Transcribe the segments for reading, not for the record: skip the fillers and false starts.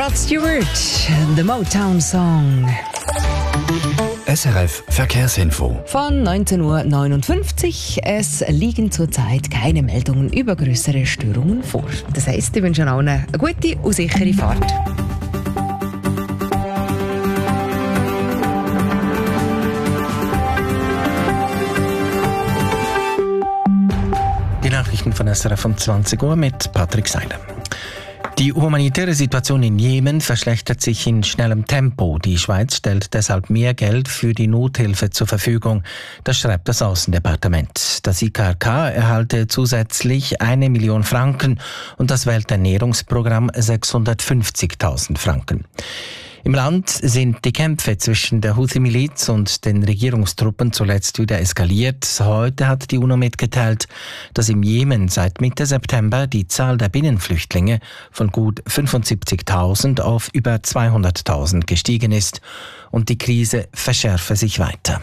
Rod Stewart, The Motown Song. SRF Verkehrsinfo. Von 19:59 Uhr. Es liegen zurzeit keine Meldungen über größere Störungen vor. Das heisst, ich wünsche allen eine gute und sichere Fahrt. Die Nachrichten von SRF um 20 Uhr mit Patrick Seiler. Die humanitäre Situation in Jemen verschlechtert sich in schnellem Tempo. Die Schweiz stellt deshalb mehr Geld für die Nothilfe zur Verfügung. Das schreibt das Außendepartement. Das IKRK erhalte zusätzlich 1 Million Franken und das Welternährungsprogramm 650.000 Franken. Im Land sind die Kämpfe zwischen der Houthi-Miliz und den Regierungstruppen zuletzt wieder eskaliert. Heute hat die UNO mitgeteilt, dass im Jemen seit Mitte September die Zahl der Binnenflüchtlinge von gut 75.000 auf über 200.000 gestiegen ist und die Krise verschärfe sich weiter.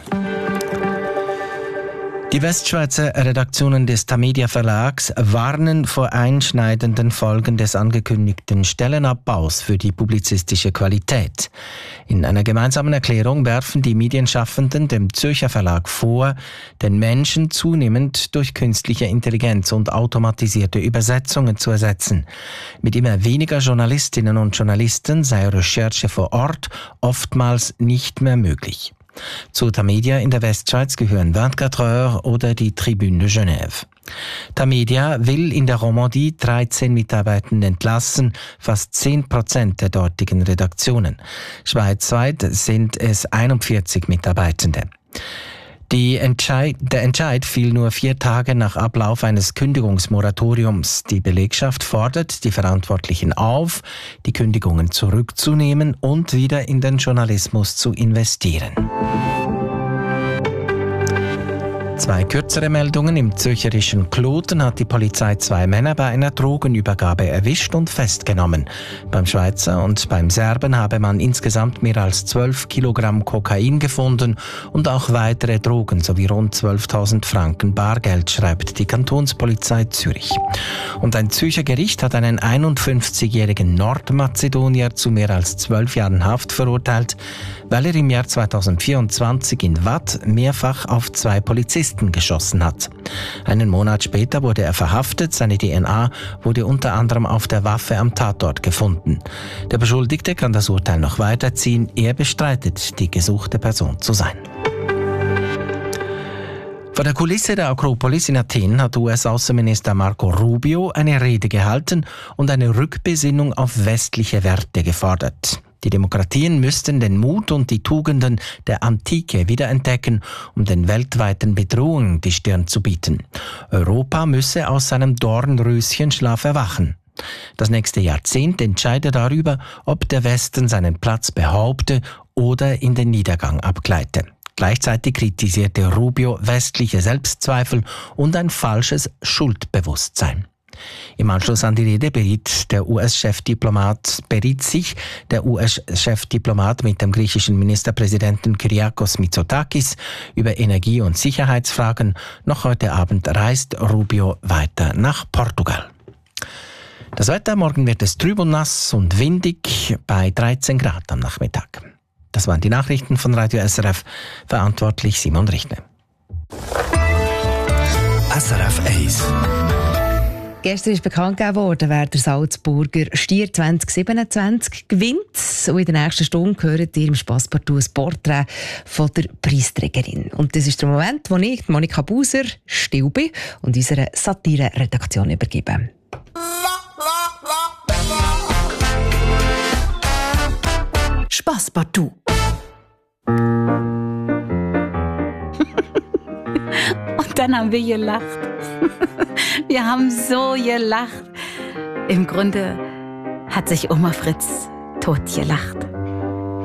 Die Westschweizer Redaktionen des Tamedia Verlags warnen vor einschneidenden Folgen des angekündigten Stellenabbaus für die publizistische Qualität. In einer gemeinsamen Erklärung werfen die Medienschaffenden dem Zürcher Verlag vor, den Menschen zunehmend durch künstliche Intelligenz und automatisierte Übersetzungen zu ersetzen. Mit immer weniger Journalistinnen und Journalisten sei Recherche vor Ort oftmals nicht mehr möglich. Zu Tamedia in der Westschweiz gehören 24 Heures oder die Tribune de Genève. Tamedia will in der Romandie 13 Mitarbeitende entlassen, fast 10% der dortigen Redaktionen. Schweizweit sind es 41 Mitarbeitende. Der Entscheid fiel nur 4 Tage nach Ablauf eines Kündigungsmoratoriums. Die Belegschaft fordert die Verantwortlichen auf, die Kündigungen zurückzunehmen und wieder in den Journalismus zu investieren. 2 kürzere Meldungen. Im zürcherischen Kloten hat die Polizei 2 Männer bei einer Drogenübergabe erwischt und festgenommen. Beim Schweizer und beim Serben habe man insgesamt mehr als 12 Kilogramm Kokain gefunden und auch weitere Drogen sowie rund 12.000 Franken Bargeld, schreibt die Kantonspolizei Zürich. Und ein Zürcher Gericht hat einen 51-jährigen Nordmazedonier zu mehr als 12 Jahren Haft verurteilt, weil er im Jahr 2024 in Watt mehrfach auf 2 Polizisten geschossen hat. Einen Monat später wurde er verhaftet. Seine DNA wurde unter anderem auf der Waffe am Tatort gefunden. Der Beschuldigte kann das Urteil noch weiterziehen. Er bestreitet, die gesuchte Person zu sein. Vor der Kulisse der Akropolis in Athen hat US-Außenminister Marco Rubio eine Rede gehalten und eine Rückbesinnung auf westliche Werte gefordert. Die Demokratien müssten den Mut und die Tugenden der Antike wiederentdecken, um den weltweiten Bedrohungen die Stirn zu bieten. Europa müsse aus seinem Dornröschenschlaf erwachen. Das nächste Jahrzehnt entscheide darüber, ob der Westen seinen Platz behaupte oder in den Niedergang abgleite. Gleichzeitig kritisierte Rubio westliche Selbstzweifel und ein falsches Schuldbewusstsein. Im Anschluss an die Rede beriet sich der US-Chefdiplomat mit dem griechischen Ministerpräsidenten Kyriakos Mitsotakis über Energie- und Sicherheitsfragen. Noch heute Abend reist Rubio weiter nach Portugal. Das Wetter: morgen wird es trüb und nass und windig bei 13 Grad am Nachmittag. Das waren die Nachrichten von Radio SRF. Verantwortlich Simon Richtner. SRF 1. Gestern ist bekannt gegeben worden, wer der Salzburger Stier 2027 gewinnt. Und in der nächsten Stunde hört ihr im Spasspartout ein Porträt von der Preisträgerin. Und das ist der Moment, wo ich, Monika Buser, still bin und unserer Satire-Redaktion übergebe. Spasspartout. Und dann haben wir gelacht. Wir haben so gelacht. Im Grunde hat sich Oma Fritz totgelacht.